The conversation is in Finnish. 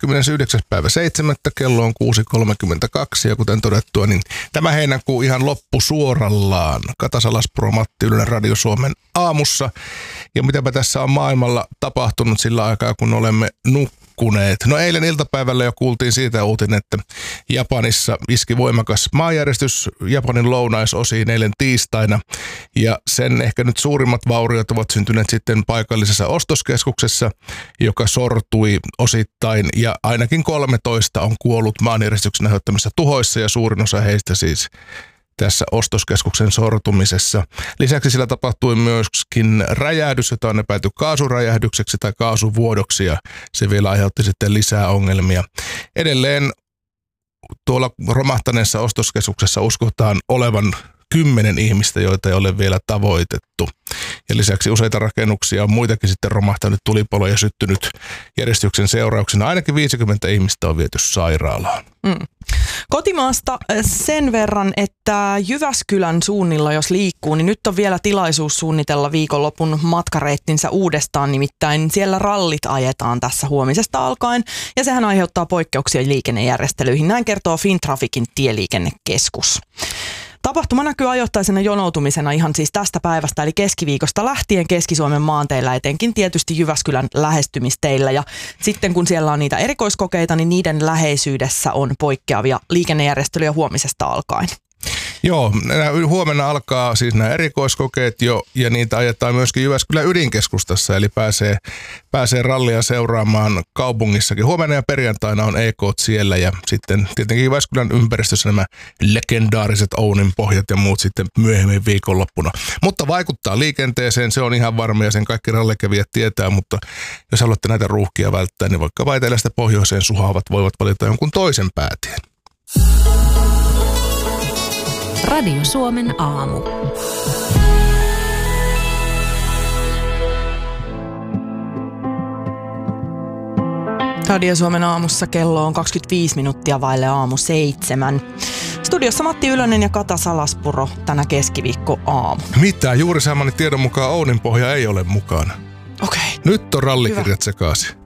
29.7. kello on 6.32 ja kuten todettua, niin tämä heinäkuu ihan loppu suorallaan. Kata Salaspuro, Matti Ylönen Radio Suomen aamussa. Ja mitäpä tässä on maailmalla tapahtunut sillä aikaa, kun olemme nukkuneet. No eilen iltapäivällä jo kuultiin siitä uutinen, että Japanissa iski voimakas maanjäristys Japanin lounaisosiin eilen tiistaina. Ja sen ehkä nyt suurimmat vauriot ovat syntyneet sitten paikallisessa ostoskeskuksessa, joka sortui osittain ja ainakin 13 on kuollut maanjäristyksen aiheuttamissa tuhoissa ja suurin osa heistä siis tässä ostoskeskuksen sortumisessa. Lisäksi sillä tapahtui myöskin räjähdys, jota on epäilty kaasuräjähdykseksi tai kaasuvuodoksi ja se vielä aiheutti sitten lisää ongelmia. Edelleen tuolla romahtaneessa ostoskeskuksessa uskotaan olevan 10 ihmistä, joita ei ole vielä tavoitettu. Ja lisäksi useita rakennuksia on muitakin sitten romahtanut tulipaloja ja syttynyt järjestyksen seurauksena. Ainakin 50 ihmistä on viety sairaalaan. Kotimaasta sen verran, että Jyväskylän suunnilla jos liikkuu, niin nyt on vielä tilaisuus suunnitella viikonlopun matkareittinsä uudestaan. Nimittäin siellä rallit ajetaan tässä huomisesta alkaen ja sehän aiheuttaa poikkeuksia liikennejärjestelyihin. Näin kertoo Fintraficin tieliikennekeskus. Tapahtuma näkyy ajoittaisena jonoutumisena ihan siis tästä päivästä, eli keskiviikosta lähtien Keski-Suomen maanteillä, etenkin tietysti Jyväskylän lähestymisteillä. Ja sitten kun siellä on niitä erikoiskokeita, niin niiden läheisyydessä on poikkeavia liikennejärjestelyjä huomisesta alkaen. Joo, huomenna alkaa siis nämä erikoiskokeet jo ja niitä ajetaan myöskin Jyväskylän ydinkeskustassa, eli pääsee rallia seuraamaan kaupungissakin. Huomenna ja perjantaina on EK:t siellä ja sitten tietenkin Jyväskylän ympäristössä nämä legendaariset Ounin pohjat ja muut sitten myöhemmin viikonloppuna. Mutta vaikuttaa liikenteeseen, se on ihan varma ja sen kaikki rallikävijät tietää, mutta jos haluatte näitä ruuhkia välttää, niin vaikka etelästä pohjoiseen suhaavat voivat valita jonkun toisen päätien. Radio Suomen aamu. Radio Suomen aamussa kello on 25 minuuttia vaille aamu 7. Studiossa Matti Ylönen ja Kata Salaspuro tänä keskiviikko aamu. Mitä? Juuri saamani tiedon mukaan Ounin pohja ei ole mukana. Okei. Nyt on rallikirjat sekaisin.